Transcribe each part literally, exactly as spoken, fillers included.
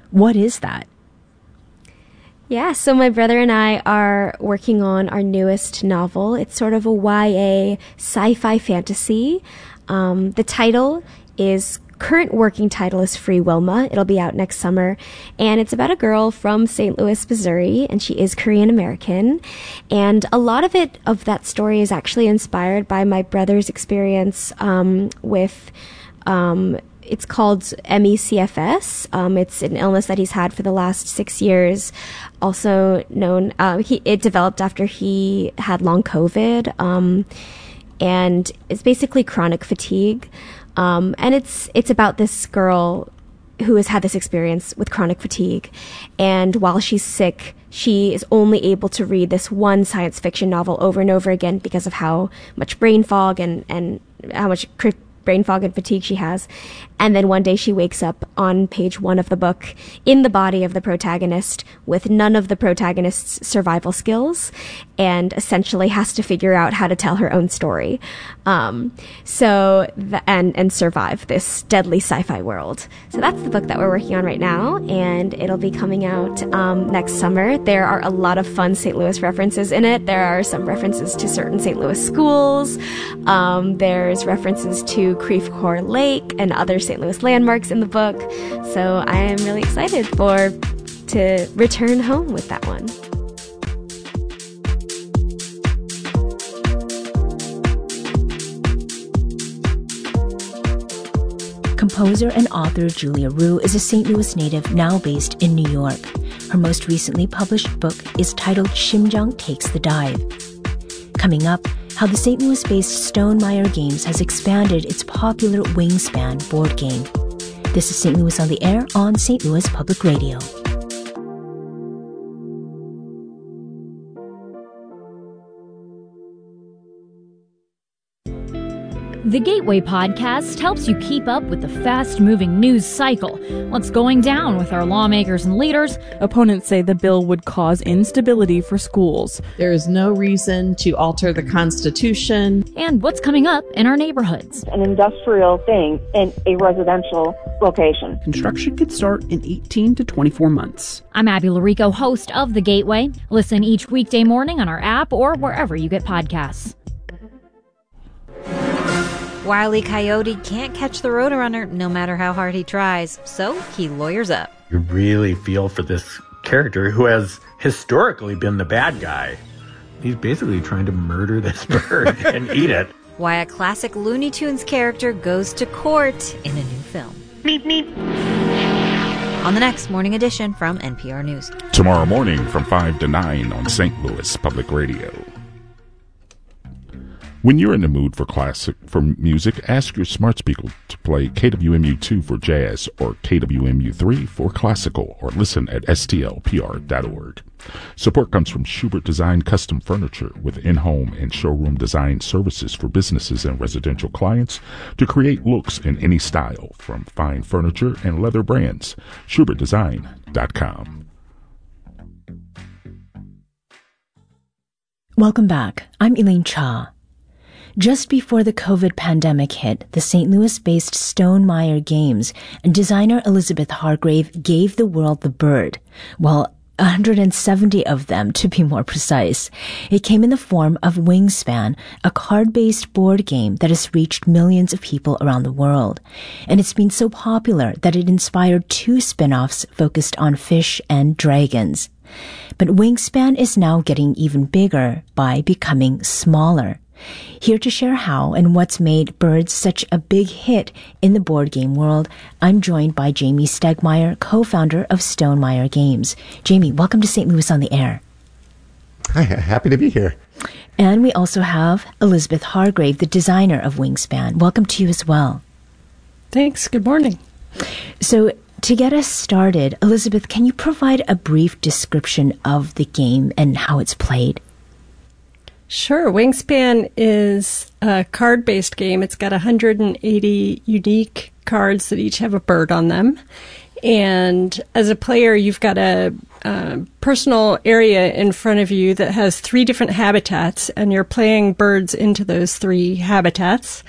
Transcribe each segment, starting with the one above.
What is that? Yeah, so my brother and I are working on our newest novel. It's sort of a Y A sci-fi fantasy. Um, the title is, current working title is Free Wilma. It'll be out next summer. And it's about a girl from Saint Louis, Missouri, and she is Korean American. And a lot of it, of that story, is actually inspired by my brother's experience um, with... Um, It's called M E C F S. Um, it's an illness that he's had for the last six years. Also known, uh, he, it developed after he had long COVID. Um, and it's basically chronic fatigue. Um, and it's, it's about this girl who has had this experience with chronic fatigue. And while she's sick, she is only able to read this one science fiction novel over and over again because of how much brain fog and, and how much cri- brain fog and fatigue she has. And then one day she wakes up on page one of the book in the body of the protagonist with none of the protagonist's survival skills, and essentially has to figure out how to tell her own story. Um, so, the, and, and survive this deadly sci-fi world. So that's the book that we're working on right now, and it'll be coming out um, next summer. There are a lot of fun Saint Louis references in it. There are some references to certain Saint Louis schools. Um, there's references to Creve Coeur Lake and other Saint Louis landmarks in the book. So I am really excited for to return home with that one. Composer and author Julia Rue is a Saint Louis native now based in New York. Her most recently published book is titled Shimjang Takes the Dive. Coming up, how the Saint Louis-based Stonemaier Games has expanded its popular Wingspan board game. This is Saint Louis on the Air on Saint Louis Public Radio. The Gateway Podcast helps you keep up with the fast-moving news cycle. What's going down with our lawmakers and leaders? Opponents say the bill would cause instability for schools. There is no reason to alter the Constitution. And what's coming up in our neighborhoods. An industrial thing in a residential location. Construction could start in eighteen to twenty-four months. I'm Abby Larico, host of The Gateway. Listen each weekday morning on our app or wherever you get podcasts. Wile E. Coyote can't catch the Roadrunner no matter how hard he tries, so he lawyers up. You really feel for this character who has historically been the bad guy. He's basically trying to murder this bird and eat it. Why a classic Looney Tunes character goes to court in a new film. Meep, meep. On the next Morning Edition from N P R News. Tomorrow morning from five to nine on Saint Louis Public Radio. When you're in the mood for classic for music, ask your smart speaker to play K W M U two for jazz or K W M U three for classical, or listen at S T L P R dot org. Support comes from Schubert Design Custom Furniture, with in-home and showroom design services for businesses and residential clients to create looks in any style, from fine furniture and leather brands. Schubert Design dot com. Welcome back. I'm Elaine Cha. Just before the COVID pandemic hit, the Saint Louis-based Stonemaier Games and designer Elizabeth Hargrave gave the world the bird. Well, one hundred seventy of them, to be more precise. It came in the form of Wingspan, a card-based board game that has reached millions of people around the world. And it's been so popular that it inspired two spin-offs focused on fish and dragons. But Wingspan is now getting even bigger by becoming smaller. Here to share how and what's made Birds such a big hit in the board game world, I'm joined by Jamie Stegmaier, co-founder of Stonemaier Games. Jamie, welcome to Saint Louis on the Air. Hi, happy to be here. And we also have Elizabeth Hargrave, the designer of Wingspan. Welcome to you as well. Thanks. Good morning. So, to get us started, Elizabeth, can you provide a brief description of the game and how it's played? Sure. Wingspan is a card-based game. It's got one hundred eighty unique cards that each have a bird on them. And as a player, you've got a, a personal area in front of you that has three different habitats, and you're playing birds into those three habitats.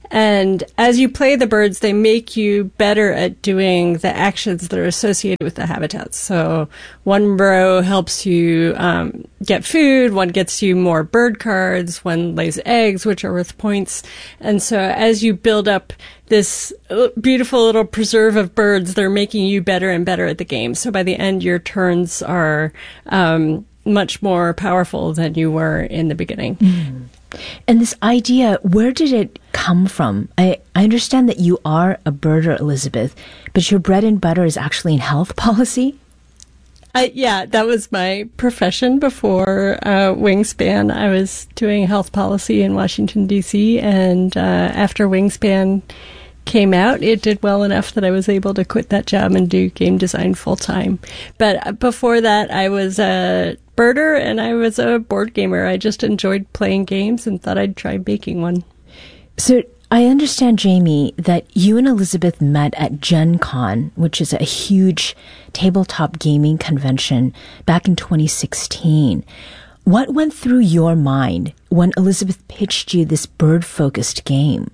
And as you play the birds, they make you better at doing the actions that are associated with the habitats. So one row helps you um, get food, one gets you more bird cards, one lays eggs, which are worth points. And so as you build up this beautiful little preserve of birds, they're making you better and better at the game. So by the end, your turns are um, much more powerful than you were in the beginning. Mm. And this idea, where did it come from? I, I understand that you are a birder, Elizabeth, but your bread and butter is actually in health policy? Uh, yeah, that was my profession before uh, Wingspan. I was doing health policy in Washington, D C, and uh, after Wingspan came out, it did well enough that I was able to quit that job and do game design full time. But before that, I was a birder and I was a board gamer. I just enjoyed playing games and thought I'd try making one. So I understand, Jamie, that you and Elizabeth met at Gen Con, which is a huge tabletop gaming convention, back in twenty sixteen. What went through your mind when Elizabeth pitched you this bird-focused game?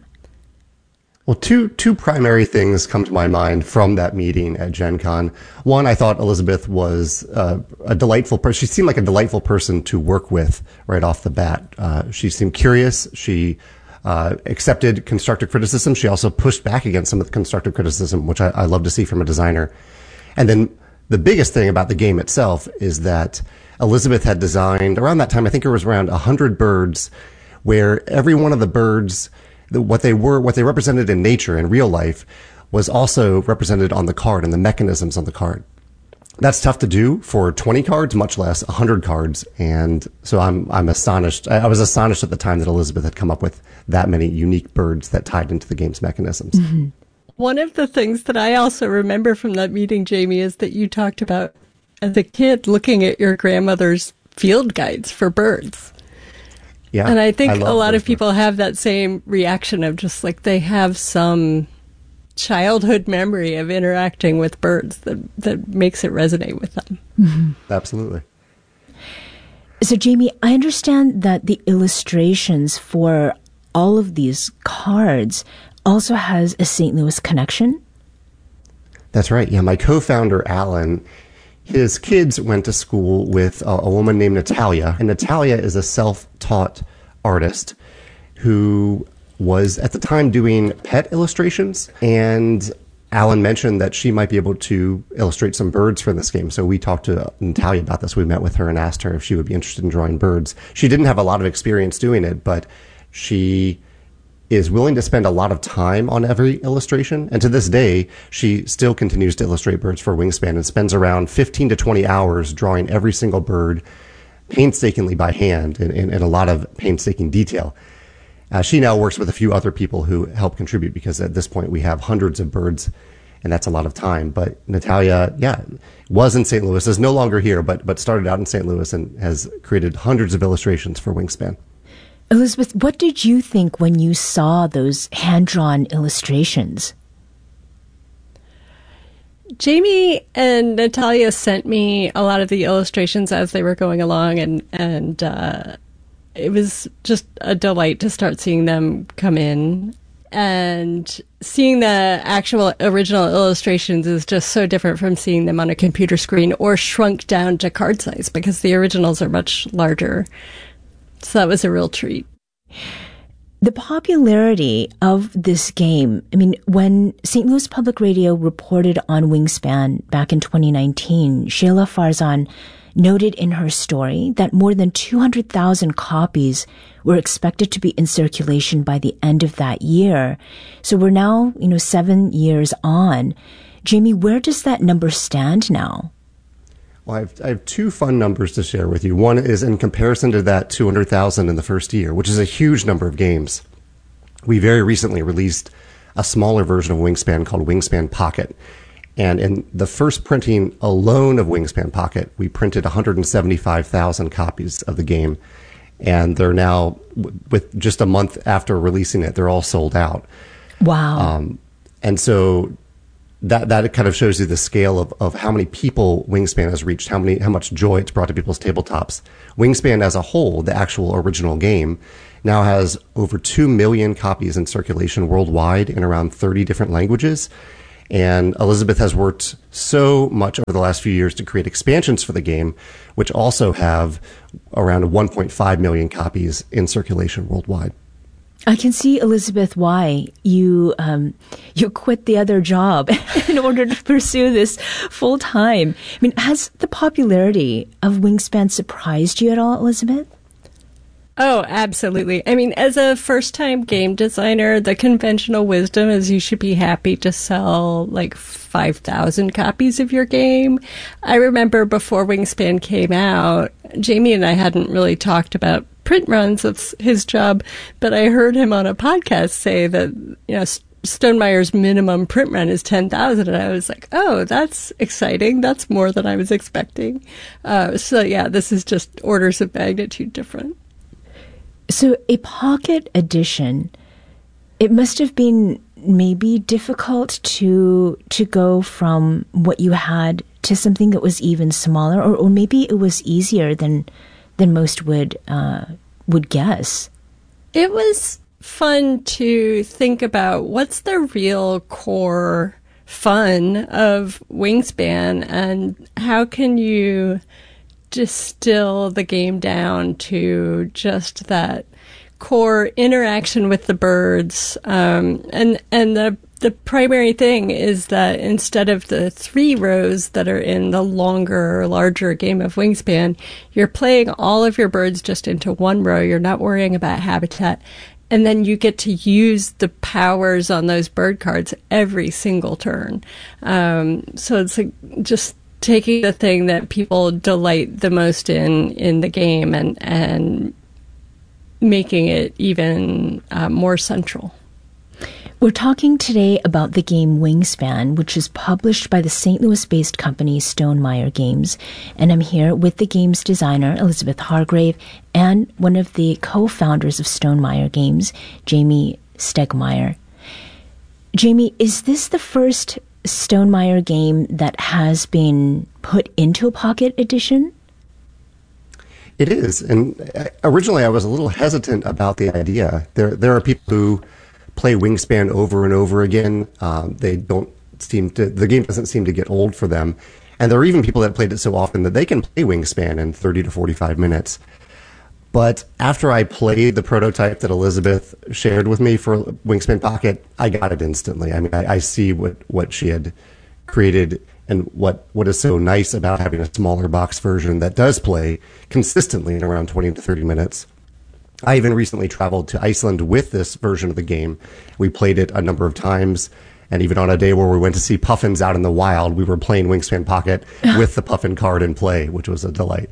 Well, two two primary things come to my mind from that meeting at Gen Con. One, I thought Elizabeth was uh, a delightful person. She seemed like a delightful person to work with right off the bat. Uh, she seemed curious. She uh, accepted constructive criticism. She also pushed back against some of the constructive criticism, which I, I love to see from a designer. And then the biggest thing about the game itself is that Elizabeth had designed, around that time, I think it was around one hundred birds, where every one of the birds, the, what they were, what they represented in nature, in real life, was also represented on the card and the mechanisms on the card. That's tough to do for twenty cards, much less one hundred cards. And so I'm, I'm astonished. I, I was astonished at the time that Elizabeth had come up with that many unique birds that tied into the game's mechanisms. Mm-hmm. One of the things that I also remember from that meeting, Jamie, is that you talked about, as a kid, looking at your grandmother's field guides for birds. Yeah, and I think I a lot birds. of people have that same reaction of just like they have some childhood memory of interacting with birds that, that makes it resonate with them. Mm-hmm. Absolutely. So, Jamie, I understand that the illustrations for all of these cards also has a Saint Louis connection? That's right. Yeah, my co-founder, Alan, his kids went to school with a, a woman named Natalia, and Natalia is a self-taught artist who was at the time doing pet illustrations, and Alan mentioned that she might be able to illustrate some birds for this game. So we talked to Natalia about this. We met with her and asked her if she would be interested in drawing birds. She didn't have a lot of experience doing it, but she is willing to spend a lot of time on every illustration. And to this day, she still continues to illustrate birds for Wingspan and spends around fifteen to twenty hours drawing every single bird painstakingly by hand in, in, in a lot of painstaking detail. Uh, she now works with a few other people who help contribute because at this point we have hundreds of birds and that's a lot of time. But Natalia, yeah, was in Saint Louis, is no longer here, but, but started out in Saint Louis and has created hundreds of illustrations for Wingspan. Elizabeth, what did you think when you saw those hand-drawn illustrations? Jamie and Natalia sent me a lot of the illustrations as they were going along, and and uh, it was just a delight to start seeing them come in. And seeing the actual original illustrations is just so different from seeing them on a computer screen or shrunk down to card size, because the originals are much larger. So that was a real treat. The popularity of this game, I mean, when Saint Louis Public Radio reported on Wingspan back in twenty nineteen, Shayla Farzan noted in her story that more than two hundred thousand copies were expected to be in circulation by the end of that year. So we're now, you know, seven years on. Jamie, where does that number stand now? Well, I have, I have two fun numbers to share with you. One is in comparison to that two hundred thousand in the first year, which is a huge number of games. We very recently released a smaller version of Wingspan called Wingspan Pocket. And in the first printing alone of Wingspan Pocket, we printed one hundred seventy-five thousand copies of the game. And they're now, with just a month after releasing it, they're all sold out. Wow. Um, and so that that kind of shows you the scale of, of how many people Wingspan has reached, how many how much joy it's brought to people's tabletops. Wingspan as a whole, the actual original game, now has over two million copies in circulation worldwide in around thirty different languages. And Elizabeth has worked so much over the last few years to create expansions for the game, which also have around one point five million copies in circulation worldwide. I can see, Elizabeth, why you um, you quit the other job in order to pursue this full time. I mean, has the popularity of Wingspan surprised you at all, Elizabeth? Oh, absolutely. I mean, as a first-time game designer, the conventional wisdom is you should be happy to sell like five thousand copies of your game. I remember before Wingspan came out, Jamie and I hadn't really talked about print runs. It's his job, but I heard him on a podcast say that, you know, Stonemaier's minimum print run is ten thousand, and I was like, oh, that's exciting. That's more than I was expecting. Uh, so, yeah, this is just orders of magnitude different. So a pocket edition, it must have been maybe difficult to to go from what you had to something that was even smaller, or, or maybe it was easier than than most would uh, would guess. It was fun to think about what's the real core fun of Wingspan, and how can you distill the game down to just that core interaction with the birds. Um, and and the the primary thing is that instead of the three rows that are in the longer, larger game of Wingspan, you're playing all of your birds just into one row. You're not worrying about habitat. And then you get to use the powers on those bird cards every single turn. Um, so it's like just taking the thing that people delight the most in in the game and and making it even uh, more central. We're talking today about the game Wingspan, which is published by the Saint Louis-based company Stonemaier Games. And I'm here with the game's designer, Elizabeth Hargrave, and one of the co-founders of Stonemaier Games, Jamie Stegmaier. Jamie, is this the first Stonemaier game that has been put into a pocket edition? It is. And originally I was a little hesitant about the idea. There there are people who play Wingspan over and over again. Um, they don't seem to, the game doesn't seem to get old for them. And there are even people that played it so often that they can play Wingspan in thirty to forty-five minutes. But after I played the prototype that Elizabeth shared with me for Wingspan Pocket, I got it instantly. I mean, I, I see what, what she had created and what, what is so nice about having a smaller box version that does play consistently in around twenty to thirty minutes. I even recently traveled to Iceland with this version of the game. We played it a number of times, and even on a day where we went to see puffins out in the wild, we were playing Wingspan Pocket with the puffin card in play, which was a delight.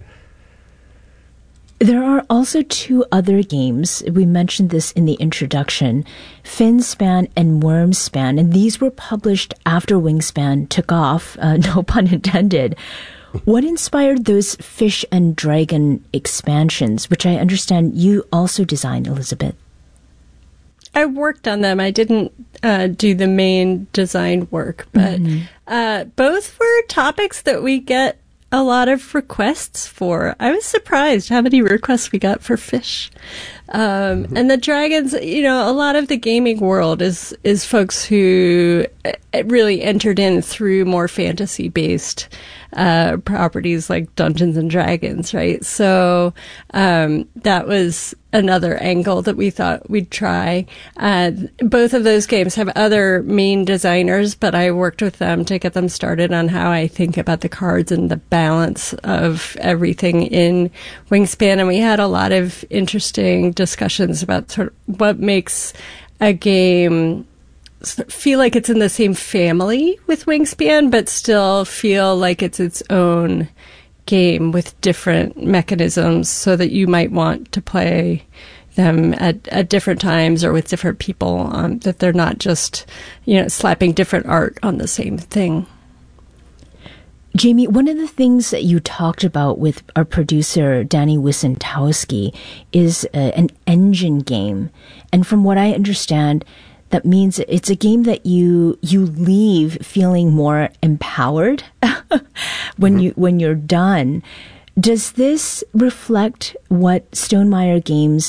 There are also two other games. We mentioned this in the introduction, Finspan and Wormspan, and these were published after Wingspan took off, uh, no pun intended. What inspired those Fish and Dragon expansions, which I understand you also designed, Elizabeth? I worked on them. I didn't uh, do the main design work, but mm-hmm. uh, both were topics that we get a lot of requests for. I was surprised how many requests we got for fish. Um, and the dragons, you know, a lot of the gaming world is, is folks who really entered in through more fantasy-based uh, properties like Dungeons and Dragons, right? So um, that was another angle that we thought we'd try. Uh, both of those games have other main designers, but I worked with them to get them started on how I think about the cards and the balance of everything in Wingspan. And we had a lot of interesting discussions about sort of what makes a game feel like it's in the same family with Wingspan, but still feel like it's its own game with different mechanisms, so that you might want to play them at, at different times or with different people, um, that they're not just, you know, slapping different art on the same thing. Jamie, one of the things that you talked about with our producer, Danny Wysentowski, is uh, an engine game. And from what I understand, that means it's a game that you you leave feeling more empowered when you when you're done. Does this reflect what Stonemaier Games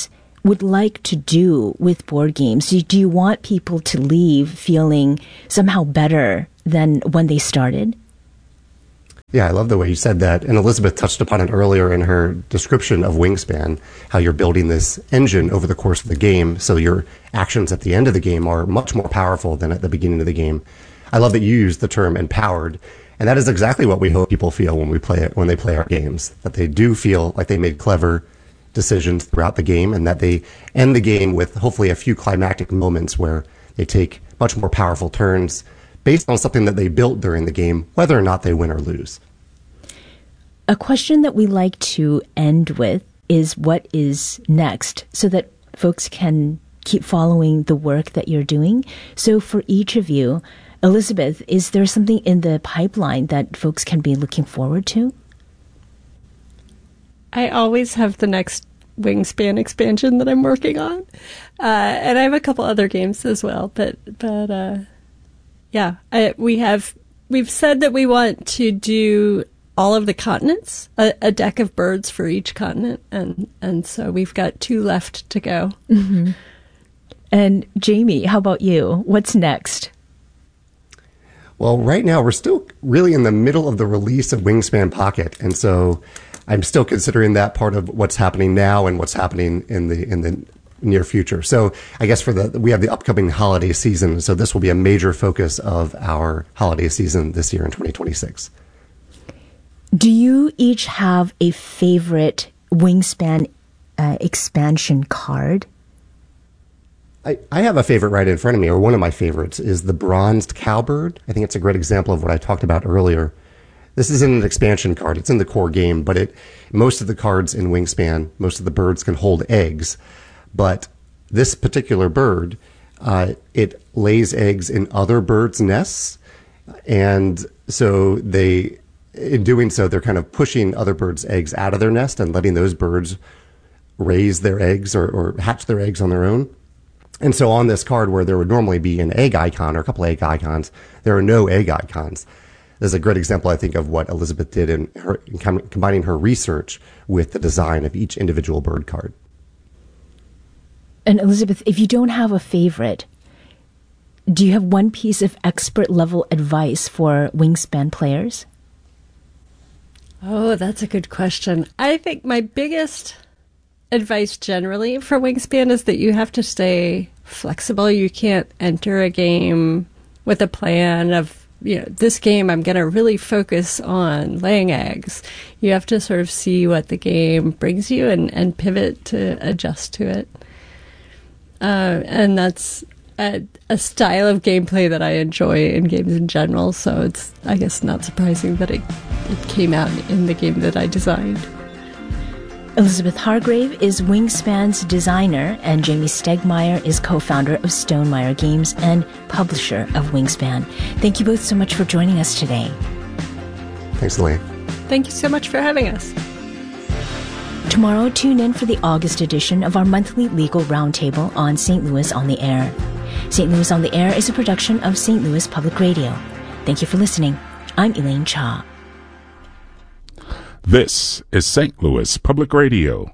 would like to do with board games? Do you want people to leave feeling somehow better than when they started? Yeah, I love the way you said that. And Elizabeth touched upon it earlier in her description of Wingspan, how you're building this engine over the course of the game. So your actions at the end of the game are much more powerful than at the beginning of the game. I love that you used the term empowered. And that is exactly what we hope people feel when we play it, when they play our games, that they do feel like they made clever decisions throughout the game and that they end the game with hopefully a few climactic moments where they take much more powerful turns based on something that they built during the game, whether or not they win or lose. A question that we like to end with is what is next, so that folks can keep following the work that you're doing. So for each of you, Elizabeth, is there something in the pipeline that folks can be looking forward to? I always have the next Wingspan expansion that I'm working on. Uh, and I have a couple other games as well, but, but, uh, yeah, I, we have, we've said that we want to do all of the continents, a, a deck of birds for each continent. And, and so we've got two left to go. Mm-hmm. And Jamie, how about you? What's next? Well, right now we're still really in the middle of the release of Wingspan Pocket. And so I'm still considering that part of what's happening now and what's happening in the, in the near future. So I guess for the, we have the upcoming holiday season. So this will be a major focus of our holiday season this year in twenty twenty-six. Do you each have a favorite Wingspan uh, expansion card? I, I have a favorite right in front of me, or one of my favorites is the Bronzed Cowbird. I think it's a great example of what I talked about earlier. This isn't an expansion card. It's in the core game, but it, most of the cards in Wingspan, most of the birds can hold eggs. But this particular bird, uh, it lays eggs in other birds' nests. And so they, in doing so, they're kind of pushing other birds' eggs out of their nest and letting those birds raise their eggs or, or hatch their eggs on their own. And so on this card where there would normally be an egg icon or a couple egg icons, there are no egg icons. This is a great example, I think, of what Elizabeth did in, her, in com- combining her research with the design of each individual bird card. And Elizabeth, if you don't have a favorite, do you have one piece of expert level advice for Wingspan players? Oh, that's a good question. I think my biggest advice generally for Wingspan is that you have to stay flexible. You can't enter a game with a plan of, you know, this game I'm going to really focus on laying eggs. You have to sort of see what the game brings you and, and pivot to adjust to it. Uh, and that's a, a style of gameplay that I enjoy in games in general. So it's, I guess, not surprising that it, it came out in the game that I designed. Elizabeth Hargrave is Wingspan's designer, and Jamie Stegmaier is co-founder of Stonemaier Games and publisher of Wingspan. Thank you both so much for joining us today. Thanks, Elaine. Thank you so much for having us. Tomorrow, tune in for the August edition of our monthly legal roundtable on Saint Louis on the Air. Saint Louis on the Air is a production of Saint Louis Public Radio. Thank you for listening. I'm Elaine Cha. This is Saint Louis Public Radio.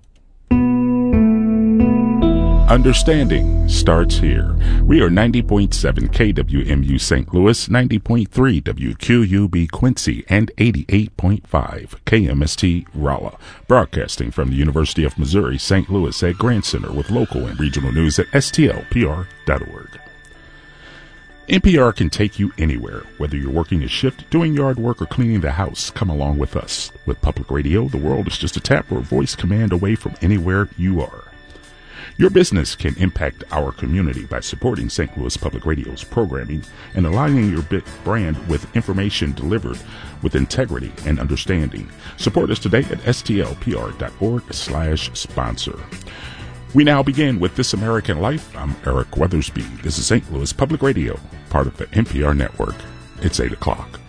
Understanding starts here. We are ninety point seven K W M U Saint Louis, ninety point three W Q U B Quincy, and eighty-eight point five K M S T Rolla. Broadcasting from the University of Missouri, Saint Louis at Grand Center with local and regional news at S T L P R dot org. N P R can take you anywhere, whether you're working a shift, doing yard work, or cleaning the house. Come along with us. With public radio, the world is just a tap or a voice command away from anywhere you are. Your business can impact our community by supporting Saint Louis Public Radio's programming and aligning your bit brand with information delivered with integrity and understanding. Support us today at S T L P R dot org slash sponsor. We now begin with This American Life. I'm Eric Weathersby. This is Saint Louis Public Radio, part of the N P R network. It's eight o'clock.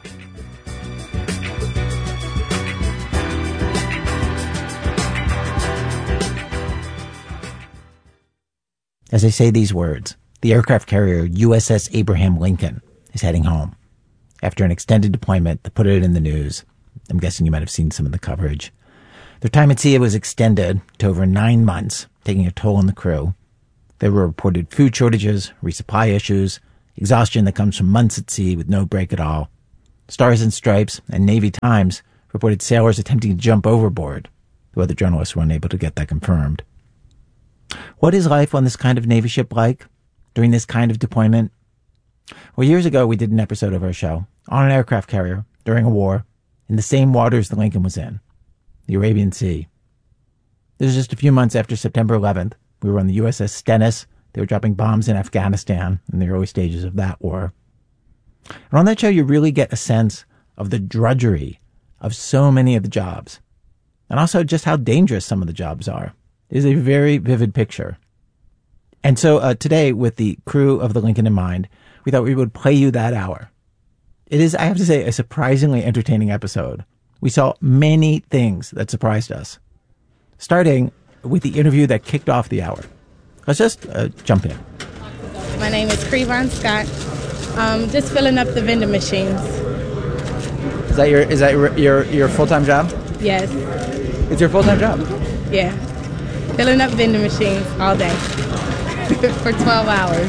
As I say these words, the aircraft carrier U S S Abraham Lincoln is heading home. After an extended deployment that put it in the news, I'm guessing you might have seen some of the coverage. Their time at sea was extended to over nine months taking a toll on the crew. There were reported food shortages, resupply issues, exhaustion that comes from months at sea with no break at all. Stars and Stripes and Navy Times reported sailors attempting to jump overboard, though other journalists were unable to get that confirmed. What is life on this kind of Navy ship like during this kind of deployment? Well, years ago, we did an episode of our show on an aircraft carrier during a war in the same waters the Lincoln was in, the Arabian Sea. This was just a few months after September eleventh. We were on the U S S Stennis. They were dropping bombs in Afghanistan in the early stages of that war. And on that show, you really get a sense of the drudgery of so many of the jobs, and also just how dangerous some of the jobs are. It is a very vivid picture. And so uh, today, with the crew of the Lincoln in mind, we thought we would play you that hour. It is, I have to say, a surprisingly entertaining episode. We saw many things that surprised us, starting with the interview that kicked off the hour. Let's just uh, jump in. My name is Crevon Scott. Um, just filling up the vending machines. Is that your is that your your, your full-time job? Yes. It's your full-time job? Yeah. Filling up vending machines all day for twelve hours.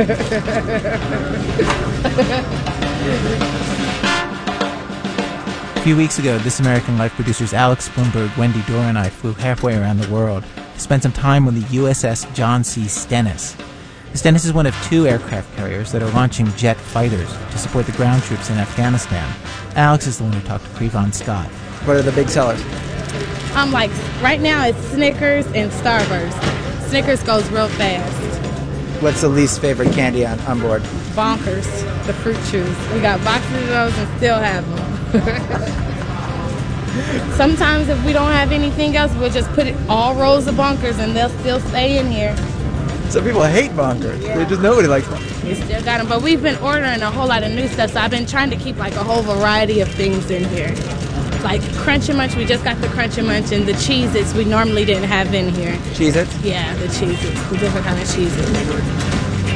A few weeks ago, This American Life producers Alex Bloomberg, Wendy Dora, and I flew halfway around the world to spend some time on the U S S John C. Stennis. The Stennis is one of two aircraft carriers that are launching jet fighters to support the ground troops in Afghanistan. Alex is the one who talked to Crevon Scott. What are the big sellers? I'm like, right now it's Snickers and Starburst. Snickers goes real fast. What's the least favorite candy on, on board? Bonkers, the fruit chews. We got boxes of those and still have them. Sometimes if we don't have anything else, we'll just put it all rows of Bonkers and they'll still stay in here. Some people hate Bonkers. Yeah. They just nobody likes Bonkers. We still got them, but we've been ordering a whole lot of new stuff, so I've been trying to keep like a whole variety of things in here. Like Crunch and Munch, we just got the Crunch and Munch, and the Cheez-Its we normally didn't have in here. Cheez-Its? Yeah, the Cheez-Its, the different kind of Cheez-Its.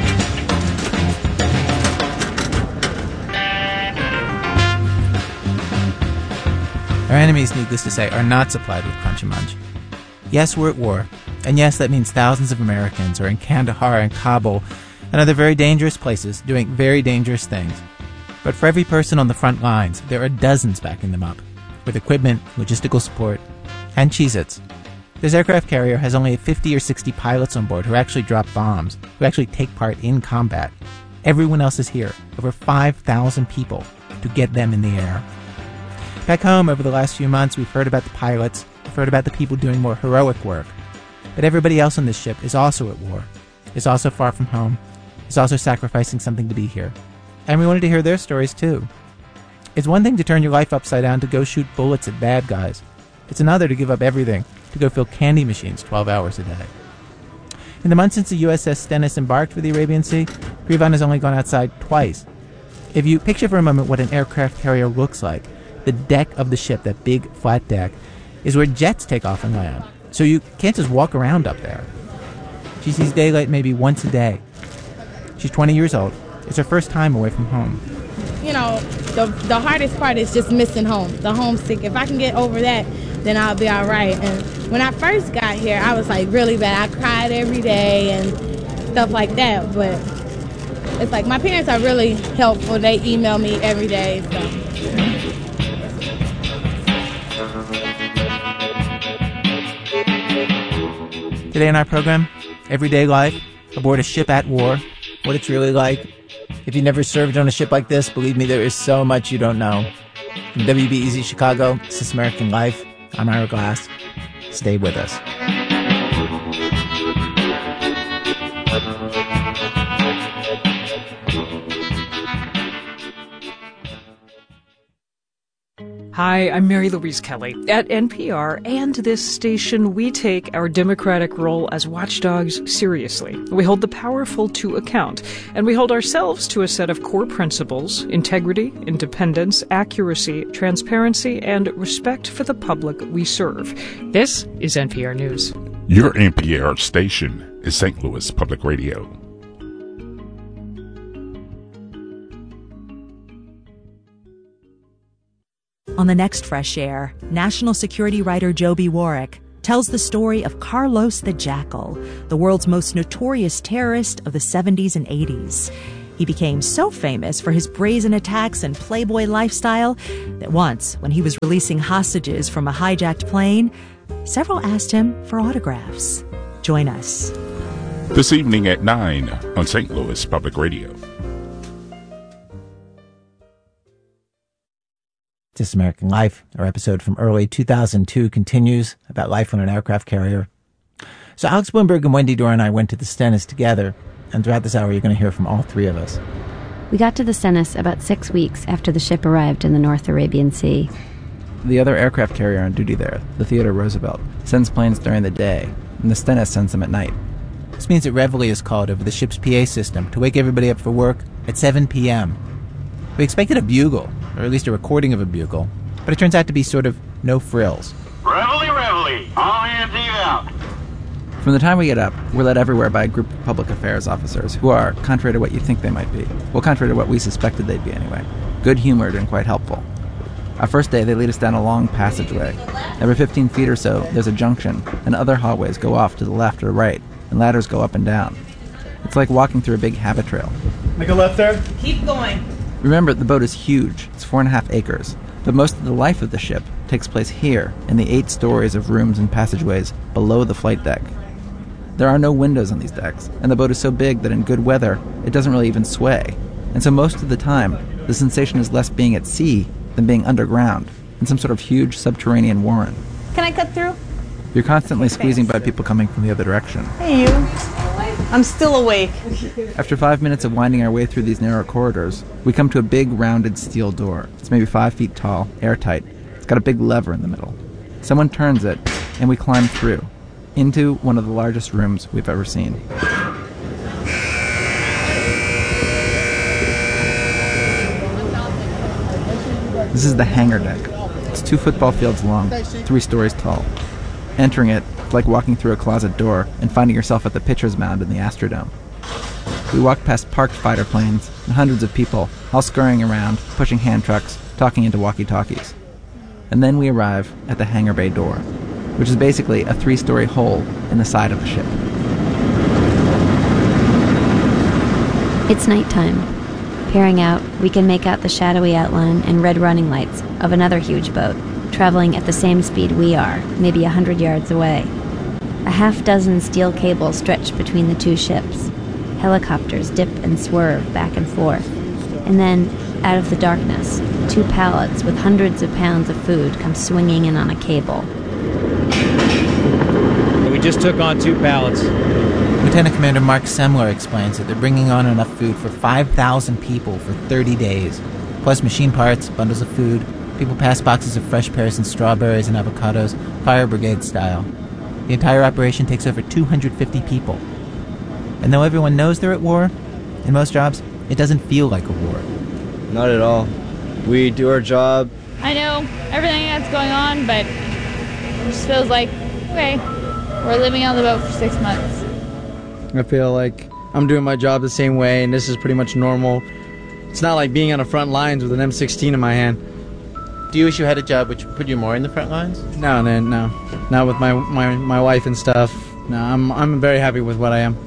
Our enemies, needless to say, are not supplied with Crunch and Munch. Yes, we're at war, and yes, that means thousands of Americans are in Kandahar and Kabul and other very dangerous places doing very dangerous things. But for every person on the front lines, there are dozens backing them up, with equipment, logistical support, and Cheez-Its. This aircraft carrier has only fifty or sixty pilots on board who actually drop bombs, who actually take part in combat. Everyone else is here, over five thousand people, to get them in the air. Back home, over the last few months, we've heard about the pilots, we've heard about the people doing more heroic work. But everybody else on this ship is also at war, is also far from home, is also sacrificing something to be here. And we wanted to hear their stories too. It's one thing to turn your life upside down to go shoot bullets at bad guys. It's another to give up everything to go fill candy machines twelve hours a day. In the months since the U S S Stennis embarked for the Arabian Sea, Crevon has only gone outside twice. If you picture for a moment what an aircraft carrier looks like, the deck of the ship, that big flat deck, is where jets take off and land. So you can't just walk around up there. She sees daylight maybe once a day. She's twenty years old. It's her first time away from home. You know, the the hardest part is just missing home, the homesick. If I can get over that, then I'll be all right. And when I first got here, I was like really bad. I cried every day and stuff like that. But it's like my parents are really helpful. They email me every day. So. Today in our program, everyday life aboard a ship at war, what it's really like. If you've never served on a ship like this, believe me, there is so much you don't know. From W B E Z Chicago, it's This American Life. I'm Ira Glass. Stay with us. Hi, I'm Mary Louise Kelly. At N P R and this station, we take our democratic role as watchdogs seriously. We hold the powerful to account, and we hold ourselves to a set of core principles: integrity, independence, accuracy, transparency, and respect for the public we serve. This is N P R News. Your N P R station is Saint Louis Public Radio. On the next Fresh Air, national security writer Joby Warrick tells the story of Carlos the Jackal, the world's most notorious terrorist of the seventies and eighties. He became so famous for his brazen attacks and playboy lifestyle that once, when he was releasing hostages from a hijacked plane, several asked him for autographs. Join us. This evening at nine on Saint Louis Public Radio. This American Life, our episode from early two thousand two, continues about life on an aircraft carrier. So Alex Bloomberg and Wendy Dorr and I went to the Stennis together, and throughout this hour you're going to hear from all three of us. We got to the Stennis about six weeks after the ship arrived in the North Arabian Sea. The other aircraft carrier on duty there, the Theodore Roosevelt, sends planes during the day, and the Stennis sends them at night. This means that Reveille is called over the ship's P A system to wake everybody up for work at seven p.m. We expected a bugle, or at least a recording of a bugle, but it turns out to be sort of no frills. Reveille, Reveille, all hands eve out. From the time we get up, we're led everywhere by a group of public affairs officers who are, contrary to what you think they might be, well, contrary to what we suspected they'd be anyway, good-humored and quite helpful. Our first day, they lead us down a long passageway. Every fifteen feet or so, there's a junction, and other hallways go off to the left or right, and ladders go up and down. It's like walking through a big habit trail. Make a left there. Keep going. Remember, the boat is huge. It's four and a half acres. But most of the life of the ship takes place here, in the eight stories of rooms and passageways below the flight deck. There are no windows on these decks, and the boat is so big that in good weather, it doesn't really even sway. And so most of the time, the sensation is less being at sea than being underground, in some sort of huge subterranean warren. Can I cut through? You're constantly squeezing by people coming from the other direction. Hey, you. I'm still awake. After five minutes of winding our way through these narrow corridors, we come to a big rounded steel door. It's maybe five feet tall, airtight. It's got a big lever in the middle. Someone turns it, and we climb through, into one of the largest rooms we've ever seen. This is the hangar deck. It's two football fields long, three stories tall. Entering it, it's like walking through a closet door and finding yourself at the pitcher's mound in the Astrodome. We walk past parked fighter planes and hundreds of people, all scurrying around, pushing hand trucks, talking into walkie-talkies. And then we arrive at the hangar bay door, which is basically a three-story hole in the side of the ship. It's nighttime. Peering out, we can make out the shadowy outline and red running lights of another huge boat, traveling at the same speed we are, maybe a hundred yards away. A half dozen steel cables stretch between the two ships. Helicopters dip and swerve back and forth. And then, out of the darkness, two pallets with hundreds of pounds of food come swinging in on a cable. We just took on two pallets. Lieutenant Commander Mark Semler explains that they're bringing on enough food for five thousand people for thirty days, plus machine parts, bundles of food. People pass boxes of fresh pears and strawberries and avocados, fire brigade style. The entire operation takes over two hundred fifty people. And though everyone knows they're at war, in most jobs, it doesn't feel like a war. Not at all. We do our job. I know everything that's going on, but it just feels like, okay, we're living on the boat for six months. I feel like I'm doing my job the same way, and this is pretty much normal. It's not like being on the front lines with an M sixteen in my hand. Do you wish you had a job which put you more in the front lines? No, no, no. Not with my, my, my wife and stuff. No, I'm I'm very happy with what I am.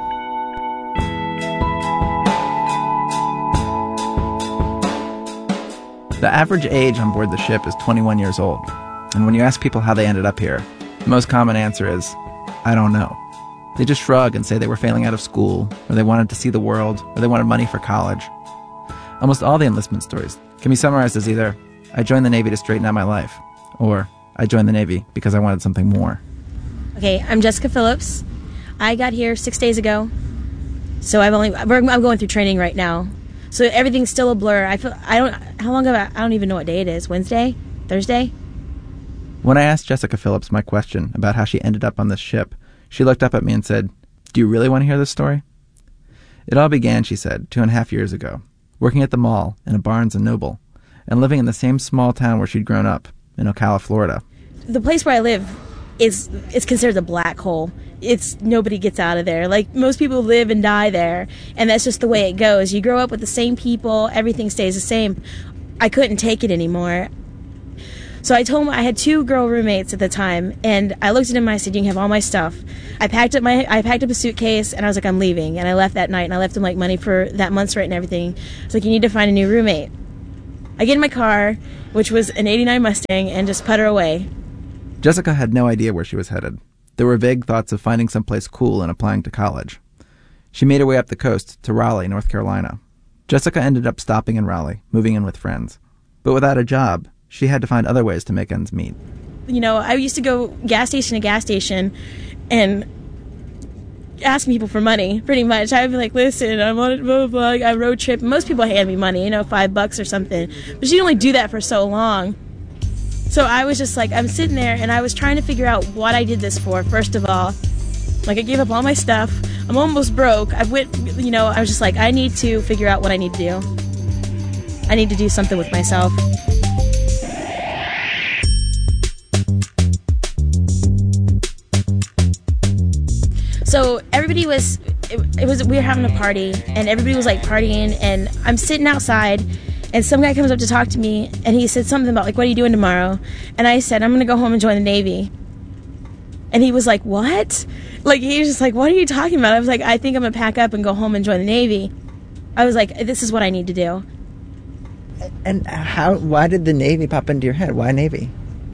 The average age on board the ship is twenty-one years old. And when you ask people how they ended up here, the most common answer is, I don't know. They just shrug and say they were failing out of school, or they wanted to see the world, or they wanted money for college. Almost all the enlistment stories can be summarized as either, I joined the Navy to straighten out my life, or I joined the Navy because I wanted something more. Okay, I'm Jessica Phillips. I got here six days ago, so I've only I'm going through training right now, so everything's still a blur. I feel I don't how long have I, I don't even know what day it is. Wednesday, Thursday. When I asked Jessica Phillips my question about how she ended up on this ship, she looked up at me and said, "Do you really want to hear this story?" It all began, she said, two and a half years ago, working at the mall in a Barnes and Noble, and living in the same small town where she'd grown up, in Ocala, Florida. The place where I live is it's considered a black hole. It's nobody gets out of there. Like, most people live and die there, and that's just the way it goes. You grow up with the same people, everything stays the same. I couldn't take it anymore. So I told him I had two girl roommates at the time, and I looked at him and I said, you can have all my stuff. I packed up my I packed up a suitcase, and I was like, I'm leaving. And I left that night, and I left him like money for that month's rent and everything. I was like, you need to find a new roommate. I get in my car, which was an eighty-nine Mustang, and just putter away. Jessica had no idea where she was headed. There were vague thoughts of finding someplace cool and applying to college. She made her way up the coast to Raleigh, North Carolina. Jessica ended up stopping in Raleigh, moving in with friends. But without a job, she had to find other ways to make ends meet. You know, I used to go gas station to gas station and ask people for money, pretty much. I would be like, listen, I'm on a blah, blah, blah, I road trip. Most people hand me money, you know, five bucks or something. But you can only do that for so long. So I was just like, I'm sitting there, and I was trying to figure out what I did this for, first of all. Like, I gave up all my stuff. I'm almost broke. I went, you know, I was just like, I need to figure out what I need to do. I need to do something with myself. So everybody was, it, it was, we were having a party, and everybody was like partying, and I'm sitting outside, and some guy comes up to talk to me, and he said something about like, what are you doing tomorrow? And I said, I'm going to go home and join the Navy. And he was like, what? Like, he was just like, what are you talking about? I was like, I think I'm going to pack up and go home and join the Navy. I was like, this is what I need to do. And how? Why did the Navy pop into your head? Why Navy?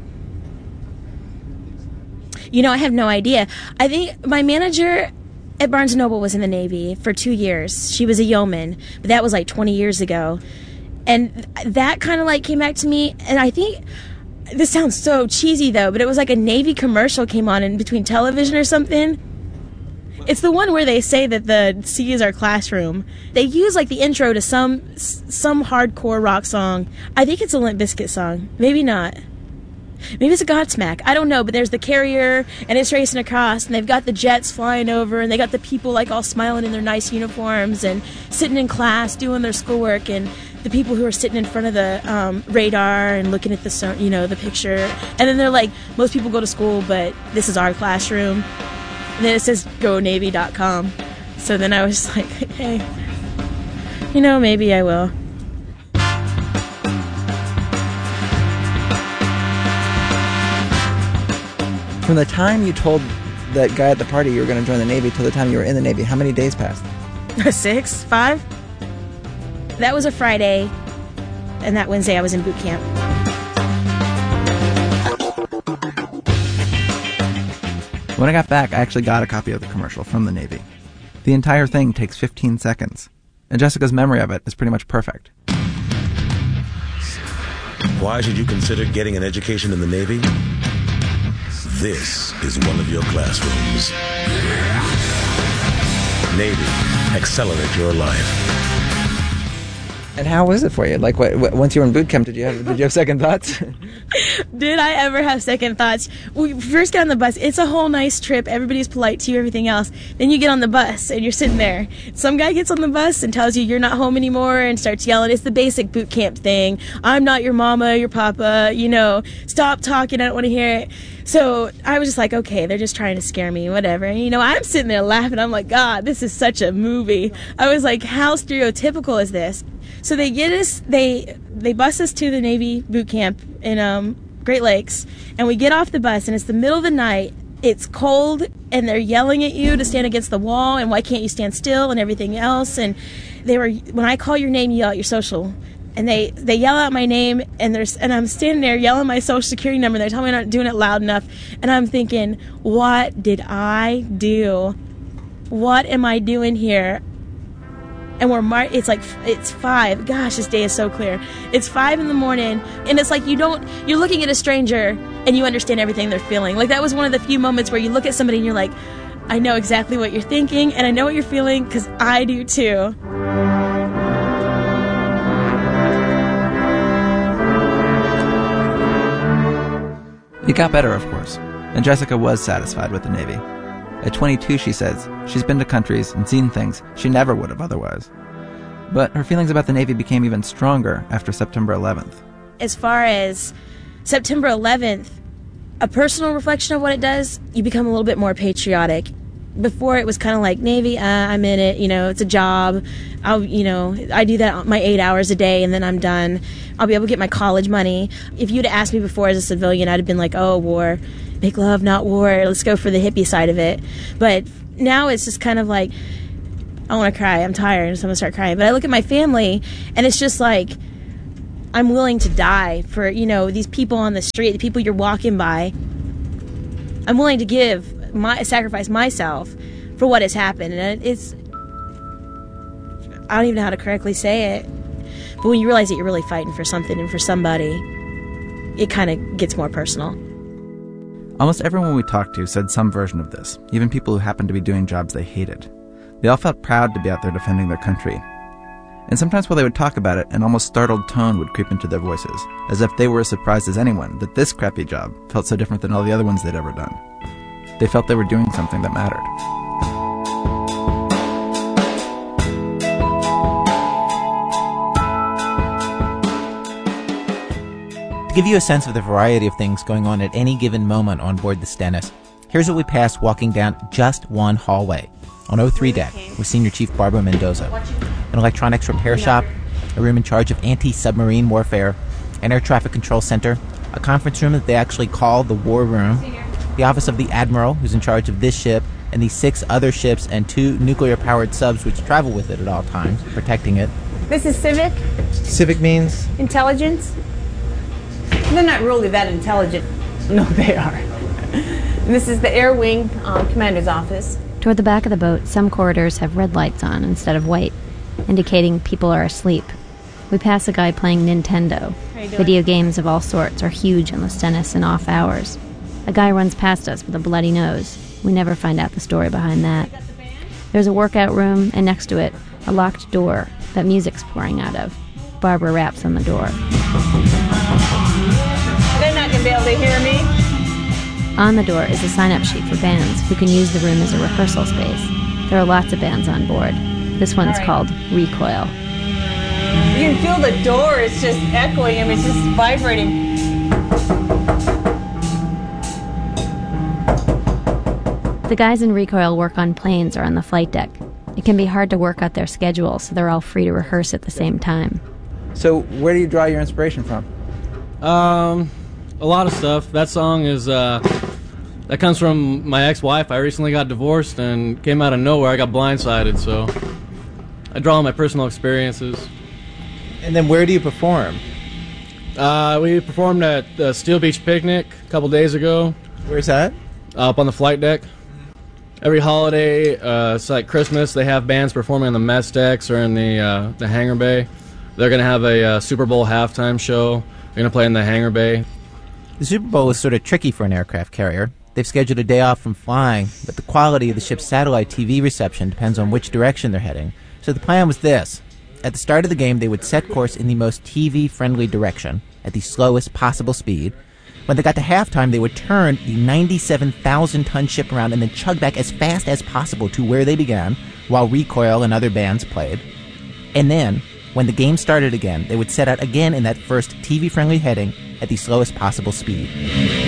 You know, I have no idea. I think my manager at Barnes and Noble was in the Navy for two years. She was a yeoman, but that was like twenty years ago. And that kind of like came back to me, and I think, this sounds so cheesy though, but it was like a Navy commercial came on in between television or something. It's the one where they say that the sea is our classroom. They use like the intro to some some hardcore rock song. I think it's a Limp Bizkit song. Maybe not. Maybe it's a Godsmack. I don't know, but there's the carrier, and it's racing across, and they've got the jets flying over, and they got the people like all smiling in their nice uniforms and sitting in class doing their schoolwork, and the people who are sitting in front of the um, radar and looking at the, you know, the picture. And then they're like, most people go to school, but this is our classroom. And then it says go navy dot com. So then I was like, hey, you know, maybe I will. From the time you told that guy at the party you were going to join the Navy till the time you were in the Navy, how many days passed? Six? Five? That was a Friday, and that Wednesday I was in boot camp. When I got back, I actually got a copy of the commercial from the Navy. The entire thing takes fifteen seconds, and Jessica's memory of it is pretty much perfect. Why should you consider getting an education in the Navy? This is one of your classrooms. Navy, accelerate your life. And how was it for you? Like, what, what, once you were in boot camp, did you have did you have second thoughts? Did I ever have second thoughts? We first get on the bus. It's a whole nice trip. Everybody's polite to you, everything else. Then you get on the bus, and you're sitting there. Some guy gets on the bus and tells you you're not home anymore and starts yelling. It's the basic boot camp thing. I'm not your mama, your papa, you know, stop talking, I don't want to hear it. So I was just like, okay, they're just trying to scare me, whatever. And, you know, I'm sitting there laughing. I'm like, God, this is such a movie. I was like, how stereotypical is this? So they get us, they they bus us to the Navy boot camp in um, Great Lakes, and we get off the bus, and it's the middle of the night. It's cold, and they're yelling at you to stand against the wall, and why can't you stand still, and everything else. And they were, when I call your name, you yell out your social. And they, they yell out my name, and there's and I'm standing there yelling my social security number. They're telling me I'm not doing it loud enough, and I'm thinking, what did I do? What am I doing here? And we're mar- it's like it's five. Gosh, this day is so clear. It's five in the morning, and it's like you don't. You're looking at a stranger, and you understand everything they're feeling. Like that was one of the few moments where you look at somebody and you're like, I know exactly what you're thinking, and I know what you're feeling because I do too. It got better, of course, and Jessica was satisfied with the Navy. At twenty-two, she says, she's been to countries and seen things she never would have otherwise. But her feelings about the Navy became even stronger after September eleventh. As far as September eleventh, a personal reflection of what it does, you become a little bit more patriotic. before it was kind of like Navy, uh, I'm in it, you know, it's a job. I'll, you know, I do that my eight hours a day and then I'm done. I'll be able to get my college money. If you'd have asked me before as a civilian, I'd have been like, oh, war, make love, not war. Let's go for the hippie side of it. But now it's just kind of like, I want to cry. I'm tired. So I'm going to start crying. But I look at my family and it's just like, I'm willing to die for, you know, these people on the street, the people you're walking by. I'm willing to give my sacrifice myself for what has happened, and it's I don't even know how to correctly say it, but when you realize that you're really fighting for something and for somebody, it kind of gets more personal. Almost everyone we talked to said some version of this, even people who happened to be doing jobs they hated. They all felt proud to be out there defending their country. And sometimes while they would talk about it, an almost startled tone would creep into their voices, as if they were as surprised as anyone that this crappy job felt so different than all the other ones they'd ever done. They felt they were doing something that mattered. To give you a sense of the variety of things going on at any given moment on board the Stennis, here's what we passed walking down just one hallway. On oh three deck with Senior Chief Barbara Mendoza. An electronics repair shop, a room in charge of anti-submarine warfare, an air traffic control center, a conference room that they actually call the War Room, the office of the Admiral, who's in charge of this ship, and the six other ships and two nuclear-powered subs which travel with it at all times, protecting it. This is Civic. Civic means? Intelligence. They're not really that intelligent. No, they are. This is the Air Wing um, Commander's office. Toward the back of the boat, some corridors have red lights on instead of white, indicating people are asleep. We pass a guy playing Nintendo. Video games of all sorts are huge on the Stennis in off hours. A guy runs past us with a bloody nose. We never find out the story behind that. There's a workout room, and next to it, a locked door that music's pouring out of. Barbara raps on the door. They're not going to be able to hear me. On the door is a sign-up sheet for bands who can use the room as a rehearsal space. There are lots of bands on board. This one's right. called Recoil. You can feel the door. It's just echoing. I mean, it's just vibrating. The guys in Recoil work on planes or on the flight deck. It can be hard to work out their schedule, so they're all free to rehearse at the same time. So where do you draw your inspiration from? Um, a lot of stuff. That song is, uh, that comes from my ex-wife. I recently got divorced and came out of nowhere. I got blindsided, so I draw on my personal experiences. And then where do you perform? Uh, we performed at the Steel Beach Picnic a couple days ago. Where's that? Uh, up on the flight deck. Every holiday, uh, it's like Christmas, they have bands performing on the mess decks or in the uh, the hangar bay. They're going to have a uh, Super Bowl halftime show. They're going to play in the hangar bay. The Super Bowl is sort of tricky for an aircraft carrier. They've scheduled a day off from flying, but the quality of the ship's satellite T V reception depends on which direction they're heading. So the plan was this. At the start of the game, they would set course in the most T V-friendly direction, at the slowest possible speed. When they got to halftime, they would turn the ninety-seven thousand ton ship around and then chug back as fast as possible to where they began, while Recoil and other bands played. And then, when the game started again, they would set out again in that first T V-friendly heading at the slowest possible speed.